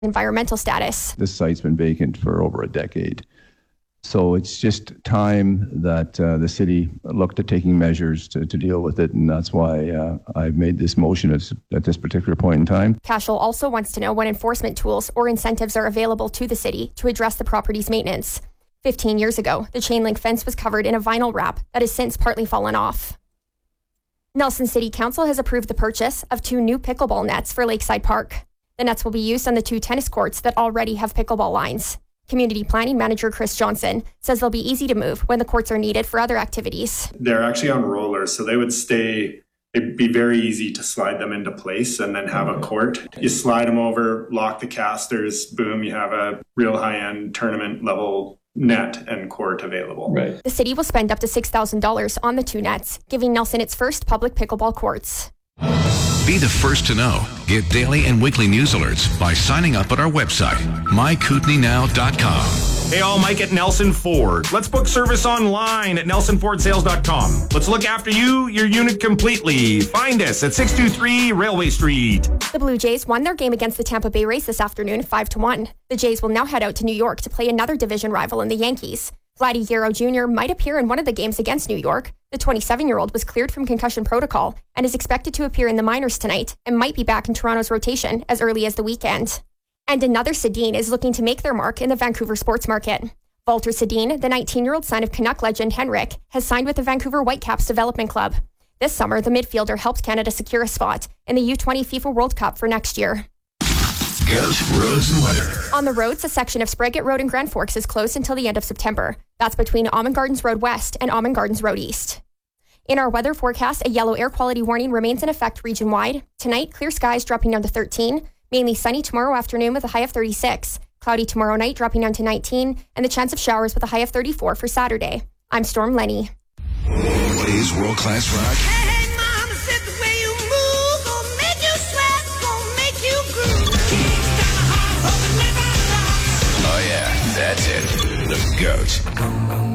environmental status. This site's been vacant for over a decade. So it's just time that the city looked at taking measures to deal with it, and that's why I've made this motion at this particular point in time. Cashel also wants to know what enforcement tools or incentives are available to the city to address the property's maintenance. 15 years ago, the chain link fence was covered in a vinyl wrap that has since partly fallen off. Nelson City Council has approved the purchase of 2 new pickleball nets for Lakeside Park. The nets will be used on the 2 tennis courts that already have pickleball lines. Community Planning Manager Chris Johnson says they'll be easy to move when the courts are needed for other activities. They're actually on rollers, so they would stay. It'd be very easy to slide them into place and then have a court. You slide them over, lock the casters, boom, you have a real high-end tournament level net and court available. Right. The city will spend up to $6,000 on the 2 nets, giving Nelson its first public pickleball courts. Be the first to know. Get daily and weekly news alerts by signing up at our website, mykootenaynow.com. Hey all, Mike at Nelson Ford. Let's book service online at nelsonfordsales.com. Let's look after you, your unit completely. Find us at 623 Railway Street. The Blue Jays won their game against the Tampa Bay Rays this afternoon 5-1. The Jays will now head out to New York to play another division rival in the Yankees. Vladdy Guerrero Jr. might appear in one of the games against New York. The 27-year-old was cleared from concussion protocol and is expected to appear in the minors tonight and might be back in Toronto's rotation as early as the weekend. And another Sedin is looking to make their mark in the Vancouver sports market. Walter Sedin, the 19-year-old son of Canuck legend Henrik, has signed with the Vancouver Whitecaps Development Club. This summer, the midfielder helped Canada secure a spot in the U20 FIFA World Cup for next year. Goat, roads, and weather. On the roads, a section of Spraggett Road in Grand Forks is closed until the end of September. That's between Almond Gardens Road West and Almond Gardens Road East. In our weather forecast, a yellow air quality warning remains in effect region-wide. Tonight, clear skies dropping down to 13. Mainly sunny tomorrow afternoon with a high of 36. Cloudy tomorrow night dropping down to 19. And the chance of showers with a high of 34 for Saturday. I'm Storm Lenny. Today's world-class rock. Hey, mama said the way you move gon' make you sweat, gon' make you groove. Oh yeah, that's it. The GOAT.